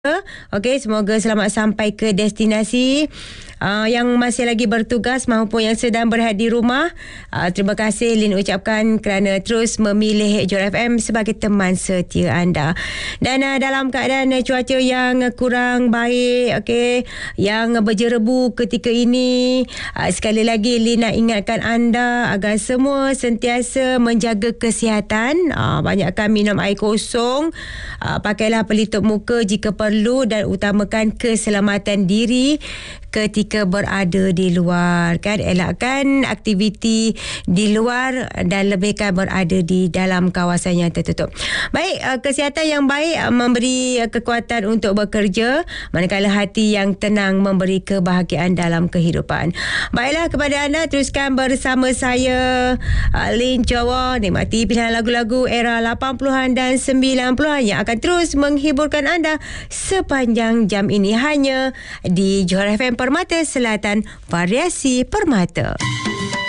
Okey, semoga selamat sampai ke destinasi. Yang masih lagi bertugas maupun yang sedang berehat di rumah, terima kasih Lin ucapkan kerana terus memilih Johor FM sebagai teman setia anda. Dan dalam keadaan cuaca yang kurang baik, okey, yang berjerebu ketika ini, sekali lagi Lin nak ingatkan anda agar semua sentiasa menjaga kesihatan. Banyakkan minum air kosong, pakailah pelitup muka jika perlu dan utamakan keselamatan diri ketika berada di luar, kan. Elakkan aktiviti di luar dan lebihkan berada di dalam kawasan yang tertutup. Baik, kesihatan yang baik memberi kekuatan untuk bekerja, manakala hati yang tenang memberi kebahagiaan dalam kehidupan. Baiklah, kepada anda teruskan bersama saya Lin Jawa, nikmati pilihan lagu-lagu era 80-an dan 90-an yang akan terus menghiburkan anda sepanjang jam ini hanya di Johor FM Permata Selatan, variasi permata.